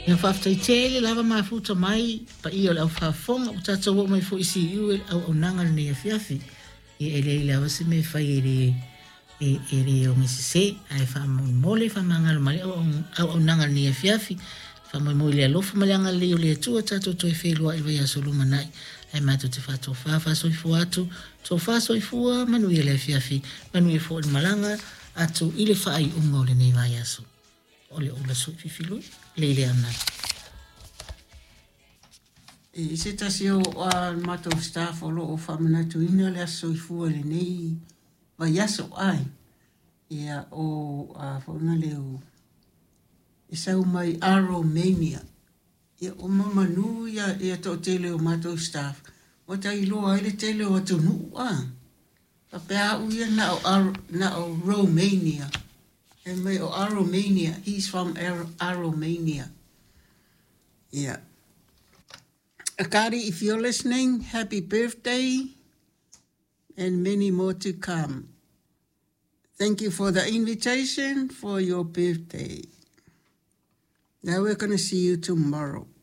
Ia whaftai tele lava mafuta mai pa i o lau whafonga o tata wo mai fo isi iu au nanga ni a fiafi. Ia ele ila wasi me whai ele o ngisi se ai wha mole wha mangalo male au nanga ni a fiafi. Wha mo le alofa maleanga le o le atua tato toi whelua ilwa ia solu manai. Ai mato te whato whafa soifu atu, to wha soifua manu ia le fiafi, manu ia fo malanga atu ile wha ai unga o le nei vai aso. Ole ola soifi filu, le ana. E se tasi o mato staff o lo o whamanatu ina le aso i fua le nei vai aso ai. Ia o whaunga leo e sau mai Aromania. Ia o mamanu ia to tele o mato staff. O ta iloa ele tele o atu nua. Pa pea uia na o Romania. E mai o Aromania. He's from Aromania. Yeah. Akari, if you're listening, happy birthday and many more to come. Thank you for the invitation for your birthday. Now we're going to see you tomorrow.